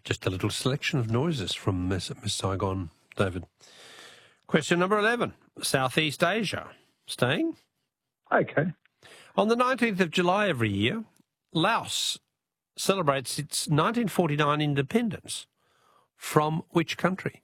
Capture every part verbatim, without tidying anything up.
Just a little selection of noises from Miss, Miss Saigon, David. Question number eleven. Southeast Asia. Staying? Okay. On the nineteenth of July every year, Laos celebrates its nineteen forty-nine independence. From which country?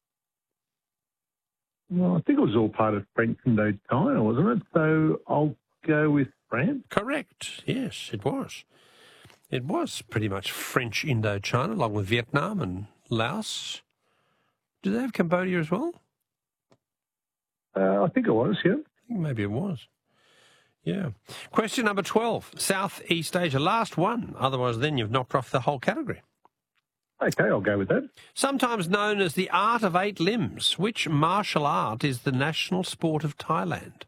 Well, I think it was all part of French Indochina, wasn't it? So I'll go with France. Correct. Yes, it was. It was pretty much French Indochina, along with Vietnam and Laos. Do they have Cambodia as well? Uh, I think it was, yeah. I think maybe it was. Yeah. Question number twelve. Southeast Asia. Last one. Otherwise, then you've knocked off the whole category. Okay, I'll go with that. Sometimes known as the art of eight limbs, which martial art is the national sport of Thailand?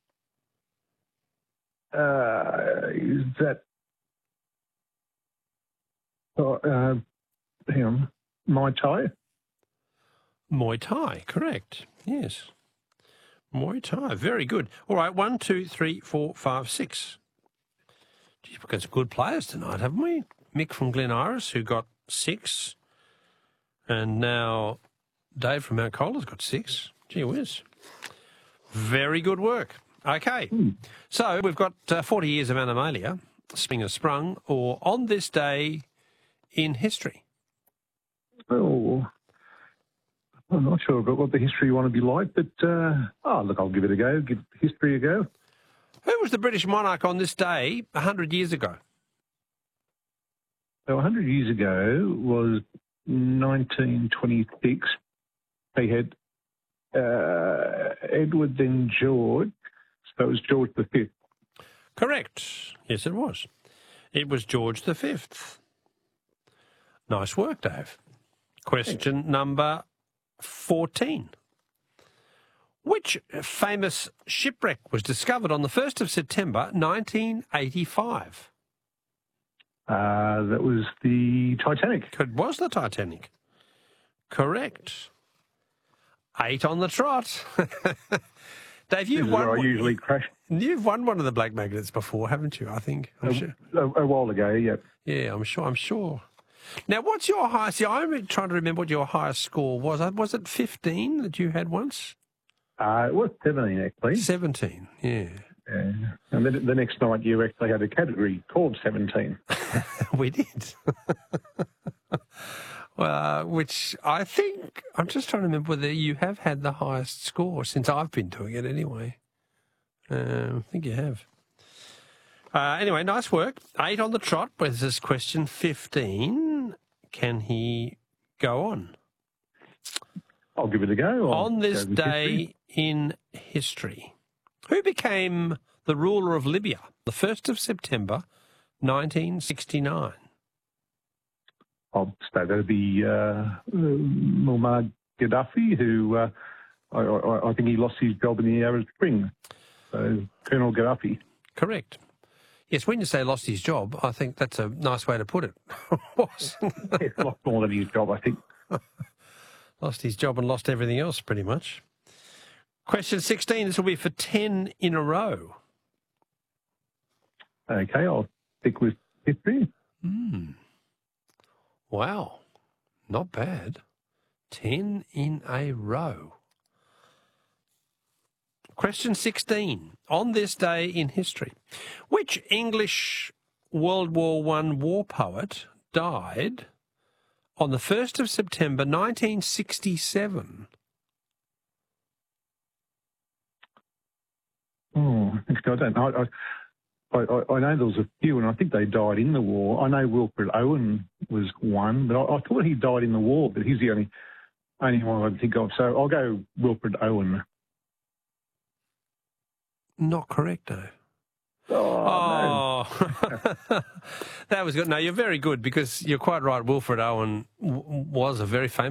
Uh, is that... Oh, uh, hang on. Muay Thai? Muay Thai, correct. Yes. Muay Thai, very good. All right, one, two, three, four, five, six. Geez, we've got some good players tonight, haven't we? Mick from Glen Iris, who got six. And now Dave from Mount Cola's got six. Gee whiz. Very good work. Okay, mm. So we've got uh, forty years of Animalia, Spring has Sprung, or On This Day in History. Oh, I'm not sure about what the history you want to be like, but, uh, oh, look, I'll give it a go, give history a go. Who was the British monarch on this day one hundred years ago? So one hundred years ago was nineteen twenty-six. They had uh, Edward, then George. So it was George the Fifth. Correct. Yes, it was. It was George the Fifth. Nice work, Dave. Question Thanks. Number fourteen. Which famous shipwreck was discovered on the first of September nineteen eighty-five? Uh, that was the Titanic. It was the Titanic. Correct. Eight on the trot. Dave, you've won. I usually crash. You've won one of the Black Magnets before, haven't you? I think. I'm a, sure. a, a while ago, yeah. Yeah, I'm sure. I'm sure. Now, what's your highest? See, I'm trying to remember what your highest score was. Was it fifteen that you had once? Uh, it was seventeen, actually. Seventeen. Yeah. Yeah. And then the next night you actually had a category called seventeen. We did. Well, which I think, I'm just trying to remember whether you have had the highest score since I've been doing it anyway. Uh, I think you have. Uh, anyway, nice work. Eight on the trot. With this question fifteen. Can he go on? I'll give it a go. I'll on this day history. in history, who became the ruler of Libya the first of September nineteen sixty-nine? I'll say that'd be uh, Muammar Gaddafi, who uh, I, I, I think he lost his job in the Arab Spring. So Colonel Gaddafi. Correct. Yes, when you say lost his job, I think that's a nice way to put it. Yeah, lost more than his job, I think. Lost his job and lost everything else, pretty much. Question sixteen, this will be for ten in a row. Okay, I'll stick with history. Mm. Wow, not bad. Ten in a row. Question sixteen, on this day in history, which English World War One war poet died on the first of September nineteen sixty-seven? Oh, I don't know. I, I, I know there was a few, and I think they died in the war. I know Wilfred Owen was one, but I, I thought he died in the war, but he's the only only one I can think of. So I'll go Wilfred Owen. Not correct, though. Oh, oh. No. That was good. No, you're very good because you're quite right. Wilfred Owen w- was a very famous